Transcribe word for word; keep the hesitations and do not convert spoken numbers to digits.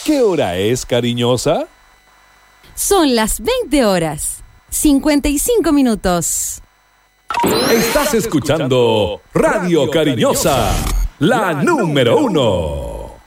¿Qué hora es, cariñosa? Son las veinte horas, cincuenta y cinco minutos. Estás escuchando Radio Cariñosa, la número uno.